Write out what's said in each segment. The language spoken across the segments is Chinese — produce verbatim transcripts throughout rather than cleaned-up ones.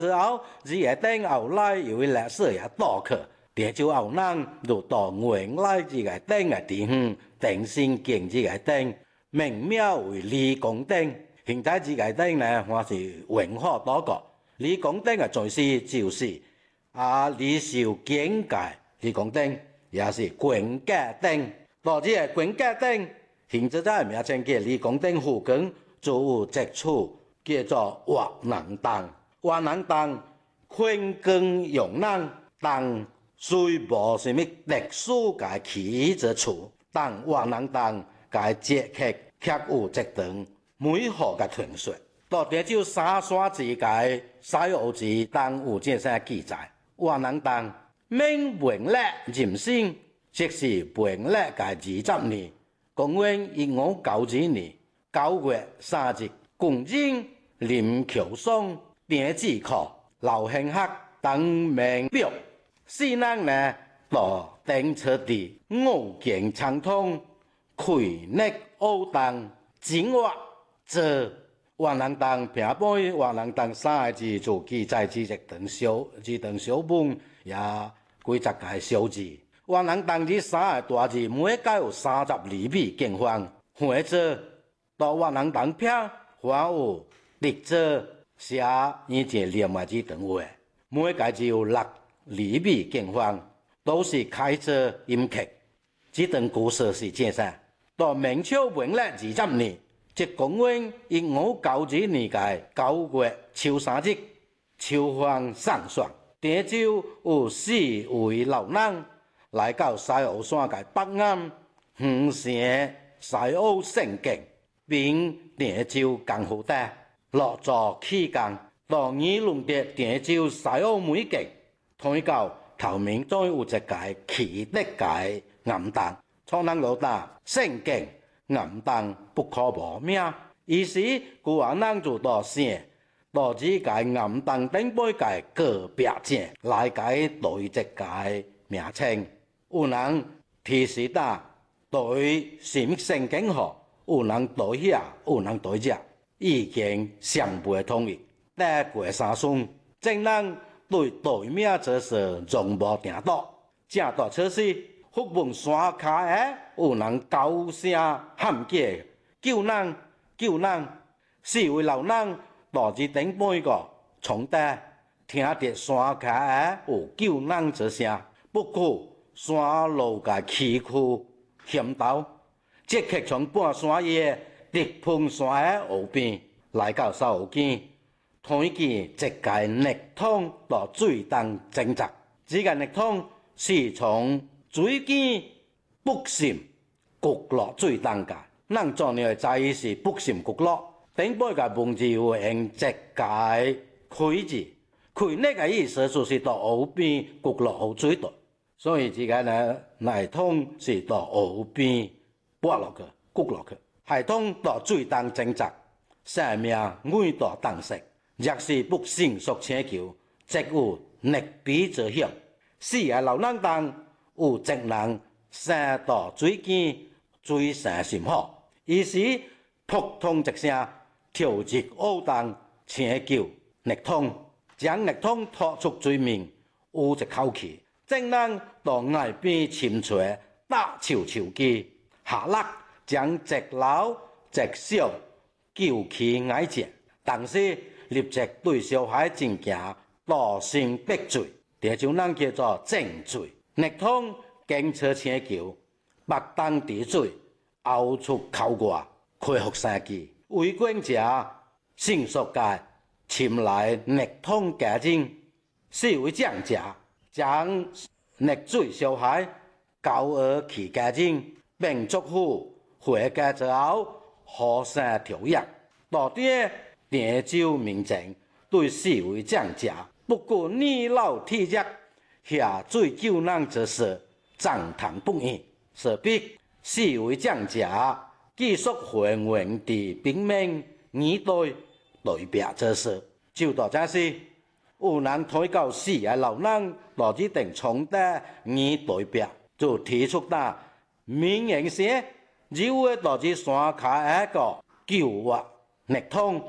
之後，只係等後來有一歷史也多去，地就後人就到原來只係等嘅地方，定性經只係等，名廟為李公燈。現在只係等呢，我是文化多個。李公燈嘅在是就是啊李兆經嘅李公燈，也是quyền家燈。到只係quyền家燈，現在在名稱嘅李公燈附近就有一處叫做華南燈。華南燈坤耕用人，但雖無什麼特殊嘅起之處，但華南燈嘅節氣卻有一段美好嘅傳說。到底就三山之界西澳之燈有這些記載。華南燈明文曆壬申，即是文曆嘅二十年，公元一五九二年九月三日，公認林橋松電子課劉慶克等名表，四人呢到登車地五經暢通，開力奧燈精華這華南燈平輩華南燈三個字就記載住一段小一段小本，也幾十個小字。華南燈這三個大字每個有三十二米見方，或者到華南燈片還有立者寫以前另外幾段話，每個只有六二米見方，都是開着音劇。這段故事是這樣，到明朝文曆二十年，即公元一五九二年嘅九月初三日，秋風爽爽，地州有四位老人來到西澳山嘅北岸，完成西澳聖境，並地州江湖帶落座期間，到議論的地州西澳美景，推到頭面都有一個奇特嘅暗燈，蒼南老大聖境暗燈不可磨滅。於是古話人就到寫到這個暗燈頂背嘅個別字來解對這個名稱。有人提示到對什麼聖境好，有人對下，有人對這，意見相悖統一。但過三順，正人對對面這是從無定到，正到此時，福本山卡的有人高聲喊叫，救人救人！四位老人到這頂背個從地，聽得山卡的有救人之聲，不過山路嘅崎嶇險陡，即刻從半山野直碰山的後邊，來到沙湖邊，推見一個逆通到水中掙扎。這個逆通是從水間北滲焗落水中嘅，人做呢在意是北滲焗落。頂背嘅文字有用一個開字，開呢個意思就是到後邊焗落後水度。所以這個呢，內通是到後邊撥落去、焗落去，系通到水中掙扎，生命每到當時，若是不成熟請求，即有溺斃之險。四個老人當有職能生到水間，水生甚好，於是撲通一聲，跳入奧當請求溺通，將溺通拖出水面，有一口氣。正人到岸邊潛水，打球球機下落，將直老直小救起崖前，但是立即對小孩進行道性逼罪，這就人叫做正罪。溺通警車請求，白當滴水，嘔出口外，恢復生機。圍觀者迅速界前來溺通家境，四位長者將溺水小孩交而其家境，並囑咐回家之後好生調養。到底地州民眾對四位長者不顧年老體弱，下水救人之事讚嘆不已，所逼四位長者繼續還原地兵命以對對別之事。就到這時，有人推到四個老人到這定從的以對別，就提出了明言說，如果到這山卡一個救活溺通，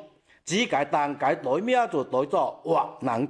只解當解對面就對咗或能